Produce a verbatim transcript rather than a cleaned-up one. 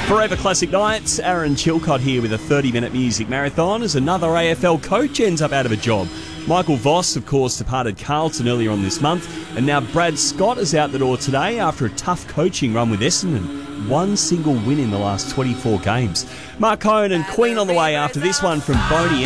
Forever Classic Nights, Aaron Chilcott here with a thirty minute music marathon as another A F L coach ends up out of a job. Michael Voss, of course, departed Carlton earlier on this month, and now Brad Scott is out the door today after a tough coaching run with Essendon. One single win in the last twenty-four games. Mark Cohen and Queen on the way after this one from Boney.